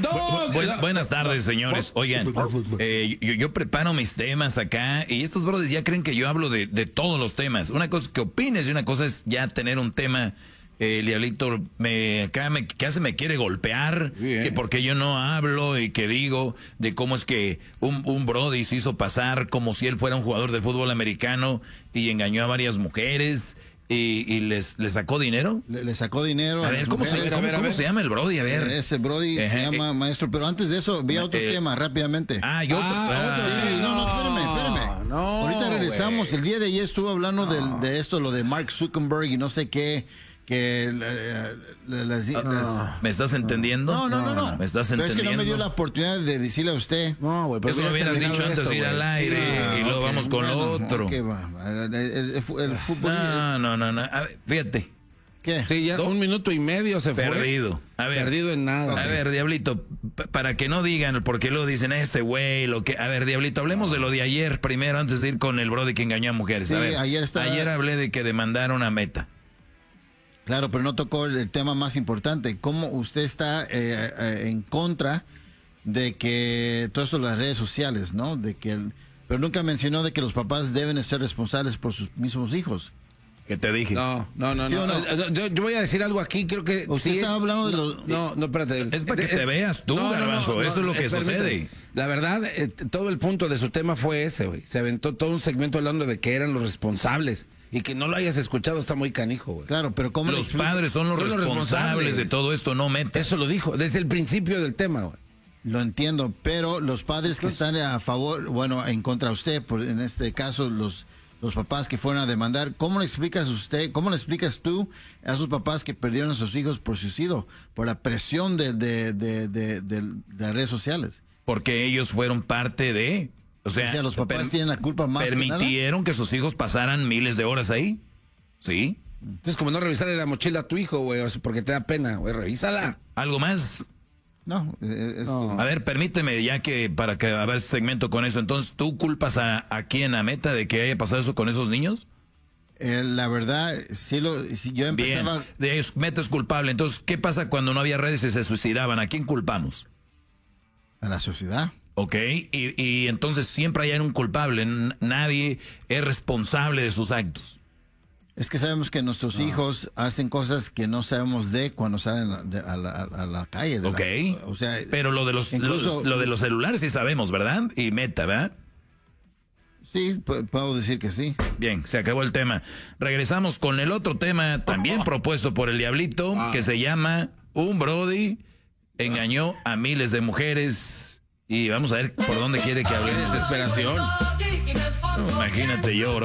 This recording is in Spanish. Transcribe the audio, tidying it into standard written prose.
Buenas tardes, señores. Oigan, yo preparo mis temas acá y estos brothers ya creen que yo hablo de todos los temas. Una cosa es que opines y una cosa es ya tener un tema. El diablito casi me quiere golpear, que porque yo no hablo y que digo de cómo es que un brody se hizo pasar como si él fuera un jugador de fútbol americano y engañó a varias mujeres. ¿Y les sacó dinero? Le sacó dinero. A ver, ¿cómo se llama el brody? A ver. Ese brody se llama Maestro. Pero antes de eso, vi otro tema rápidamente. Otro. Espérame. No, ahorita regresamos. El día de ayer estuvo hablando de esto, lo de Mark Zuckerberg y no sé qué. ¿Me estás entendiendo? No. ¿Me estás entendiendo? Pero es que no me dio la oportunidad de decirle a usted. No, güey. Eso lo hubieras dicho antes de ir al aire y luego vamos con lo otro. El fútbol. No. A ver, fíjate. ¿Qué? Sí, ya 1 minuto y medio se fue. Perdido. A ver. Perdido en nada. A ver, Diablito, para que no digan, porque luego dicen ese güey, lo que. A ver, Diablito, hablemos de lo de ayer primero, antes de ir con el brody que engañó a mujeres. Sí, a ver, ayer hablé de que demandaron a Meta. Claro, pero no tocó el tema más importante. ¿Cómo usted está en contra de que todo esto de las redes sociales, ¿no? Pero nunca mencionó de que los papás deben ser responsables por sus mismos hijos. ¿Qué te dije? No. ¿Sí o no? Yo voy a decir algo aquí, creo que... Usted estaba hablando de los... No, espérate. Es para que te veas tú, Garbanzo. Eso es lo que sucede. La verdad, todo el punto de su tema fue ese, güey. Se aventó todo un segmento hablando de que eran los responsables. Y que no lo hayas escuchado está muy canijo, güey. Claro, pero ¿cómo los padres son los responsables de todo esto, no Meta? Eso lo dijo, desde el principio del tema, güey. Lo entiendo, pero los padres que están a favor, en contra de usted, en este caso los papás que fueron a demandar, ¿cómo le explicas tú a esos papás que perdieron a sus hijos por suicidio, por la presión de las redes sociales? Porque ellos fueron parte de... O sea, los papás tienen la culpa más ¿permitieron que sus hijos pasaran miles de horas ahí? ¿Sí? Es como no revisarle la mochila a tu hijo, güey, porque te da pena, güey, revísala. ¿Algo más? No. A ver, permíteme, ya que para que haga segmento con eso. Entonces, ¿tú culpas a quién, a Meta, de que haya pasado eso con esos niños? La verdad, si yo empezaba... Bien, Meta es culpable. Entonces, ¿qué pasa cuando no había redes y se suicidaban? ¿A quién culpamos? A la sociedad. Ok, y entonces siempre hay un culpable, nadie es responsable de sus actos. Es que sabemos que nuestros hijos hacen cosas que no sabemos de cuando salen a la calle. Pero lo de los celulares sí sabemos, ¿verdad? Y Meta, ¿verdad? Sí, puedo decir que sí. Bien, se acabó el tema. Regresamos con el otro tema también propuesto por el Diablito, que se llama Un Brody engañó a miles de mujeres. Y vamos a ver por dónde quiere que hable. Desesperación. Imagínate yo, bro.